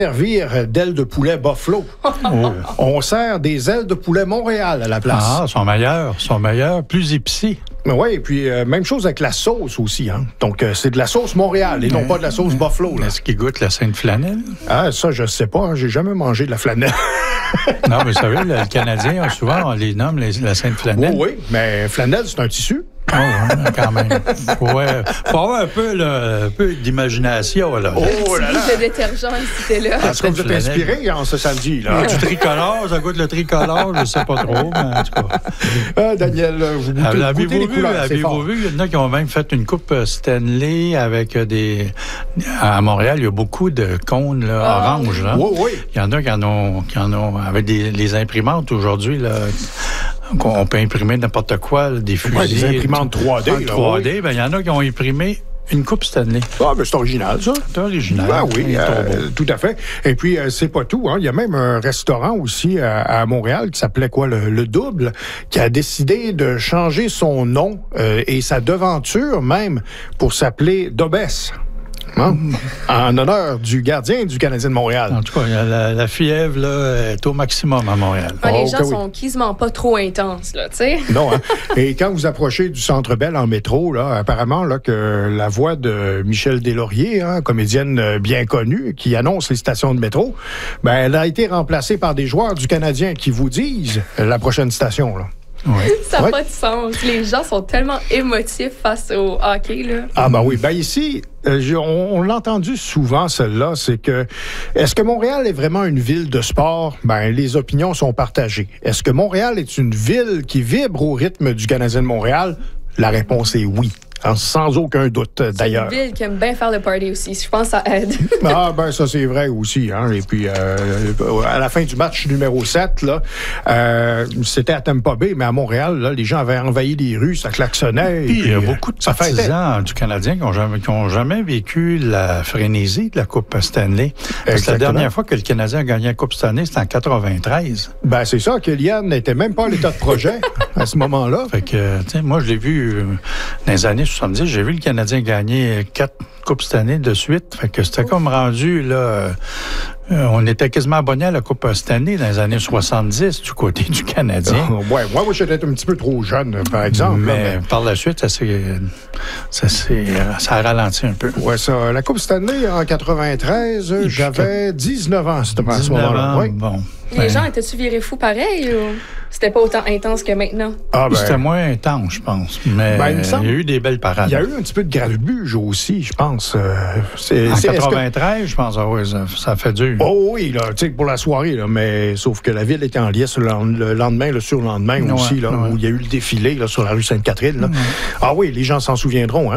servir d'ailes de poulet Buffalo. On sert des ailes de poulet Montréal à la place. Ah, sont meilleurs, plus épicés. Oui, et puis même chose avec la sauce aussi. Hein? Donc, c'est de la sauce Montréal et non pas de la sauce Buffalo. Là. Est-ce qu'ils goûtent la Sainte Flanelle? Ah, ça, je sais pas. Hein? J'ai jamais mangé de la flanelle. Non, mais vous savez, le Canadien, souvent, on les nomme la Sainte Flanelle. Oui, mais flanelle, c'est un tissu. Oh, ouais, quand même. Faut avoir un peu d'imagination, là. Oh là là! Le détergent, c'était là. Est-ce que vous êtes inspiré en ce samedi, là? Du tricolore, ça goûte le tricolore, je sais pas trop, mais en tout cas. Daniel, vous goûtez les couleurs, Avez-vous vu, il y en a qui ont même fait une coupe Stanley avec des... À Montréal, il y a beaucoup de cônes là, orange, là. Oui, oui. Il y en a qui en ont avec les imprimantes aujourd'hui, là. On peut imprimer n'importe quoi, là, des fusils. Ouais, des imprimantes 3D. 3D, oui. Ben, il y en a qui ont imprimé une coupe Stanley. Ah, ben c'est original, ça. C'est original. Ben oui, tout à fait. Et puis, c'est pas tout. Hein. Il y a même un restaurant aussi à Montréal qui s'appelait quoi, le Double, qui a décidé de changer son nom et sa devanture même pour s'appeler Dobès. Hein? En honneur du gardien du Canadien de Montréal. En tout cas, la fièvre là, est au maximum à Montréal. Les gens sont quasiment pas trop intenses, là, tu sais. Non, hein? Et quand vous approchez du Centre Bell en métro, là, apparemment là, que la voix de Michel Deslauriers, hein, comédienne bien connue, qui annonce les stations de métro, ben, elle a été remplacée par des joueurs du Canadien qui vous disent la prochaine station, là. Oui. Ça n'a pas de sens. Les gens sont tellement émotifs face au hockey, là. Ah ben oui. Ben ici, on l'a entendu souvent, celle-là, c'est que est-ce que Montréal est vraiment une ville de sport? Ben, les opinions sont partagées. Est-ce que Montréal est une ville qui vibre au rythme du Canadien de Montréal? La réponse est oui. Hein, sans aucun doute, d'ailleurs. C'est une ville qui aime bien faire le party aussi. Je pense que ça aide. Ah, ben ça, c'est vrai aussi. Hein. Et puis, à la fin du match numéro 7, là, c'était à Tampa Bay, mais à Montréal, là, les gens avaient envahi les rues, ça klaxonnait. Puis, il y a beaucoup de partisans du Canadien qui n'ont jamais vécu la frénésie de la Coupe Stanley. Parce que la dernière fois que le Canadien a gagné la Coupe Stanley, c'était en 93. Ben, c'est ça. Kylian n'était même pas à l'état de projet à ce moment-là. Fait que, tu sais, moi, je l'ai vu dans les années 70, j'ai vu le Canadien gagner 4 Coupes Stanley de suite. Fait que c'était comme rendu, là... on était quasiment abonnés à la Coupe Stanley dans les années 70 du côté du Canadien. Ouais, moi, j'étais un petit peu trop jeune, par exemple. Mais par la suite, ça a ralenti un peu. Ouais, ça. La Coupe Stanley en 93, j'avais 19 ans à ce moment-là. Oui. Bon. Les gens étaient-tu virés fous pareil ou c'était pas autant intense que maintenant? Ah ben, c'était moins intense, je pense. Mais il y a eu des belles parades. Il y a eu un petit peu de grabuge aussi, je pense. En 93, je pense, oui, ça fait dur. Oh oui, là, tu sais, pour la soirée, là, mais sauf que la ville était en liesse le lendemain, le surlendemain aussi, là, où il y a eu le défilé là, sur la rue Sainte-Catherine. Là. Ah oui, les gens s'en souviendront. Hein?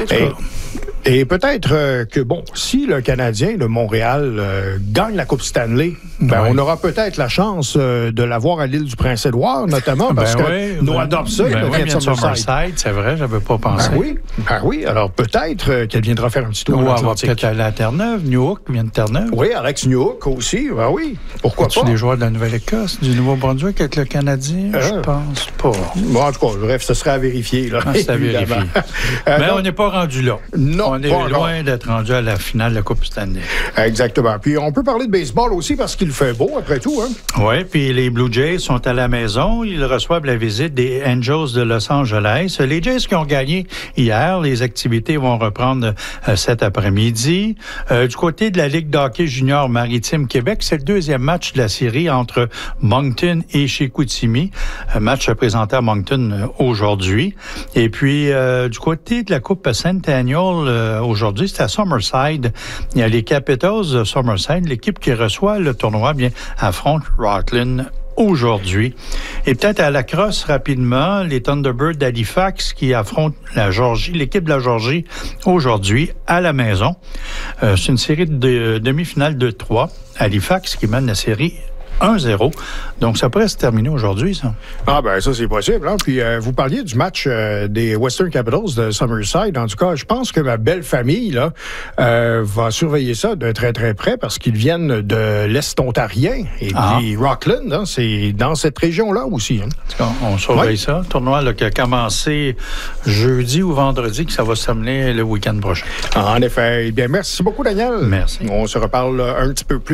Et peut-être que, bon, si le Canadien de Montréal gagne la Coupe Stanley, ben, on aura peut-être la chance de l'avoir à l'île du Prince-Édouard, notamment, parce que Noah Dobson vient de Somerset. C'est vrai, j'avais pas pensé. Ben oui, alors peut-être qu'elle viendra faire un petit tour. On va peut-être aller à Terre-Neuve. Newhook vient de Terre-Neuve. Oui, Alex Newhook aussi, ben oui. Pourquoi pas? Des joueurs de la Nouvelle-Écosse, du Nouveau-Brunswick avec le Canadien? Je pense pas. Bon, en tout cas, bref, ce serait à vérifier. Là, c'est à vérifier. Mais on n'est pas rendu là. Non, on est loin d'être rendu à la finale de la Coupe Stanley. Exactement. Puis on peut parler de baseball aussi parce qu'il fait beau, après tout. Hein? Oui, puis les Blue Jays sont à la maison. Ils reçoivent la visite des Angels de Los Angeles. Les Jays qui ont gagné hier, les activités vont reprendre cet après-midi. Du côté de la Ligue de hockey junior maritime Québec, c'est le deuxième match de la série entre Moncton et Chicoutimi. Un match présenté à Moncton aujourd'hui. Et puis, du côté de la Coupe Centennial, aujourd'hui, c'est à Summerside. Il y a les Capitals de Summerside, l'équipe qui reçoit le tournoi, affronte Rockland aujourd'hui. Et peut-être à la crosse rapidement, les Thunderbirds d'Halifax qui affrontent la Georgie, l'équipe de la Georgie aujourd'hui à la maison. C'est une série de demi-finale de 3. Halifax qui mène la série 1-0. Donc, ça pourrait se terminer aujourd'hui, ça. Ah, ben ça, c'est possible. Hein? Puis, vous parliez du match des Western Capitals de Summerside. En tout cas, je pense que ma belle famille là, va surveiller ça de très, très près parce qu'ils viennent de l'Est ontarien. Et puis, Rockland, hein, c'est dans cette région-là aussi. Hein? On surveille ça. Le tournoi là, qui a commencé jeudi ou vendredi, que ça va se terminer le week-end prochain. En effet. Eh bien, merci beaucoup, Daniel. Merci. On se reparle un petit peu plus.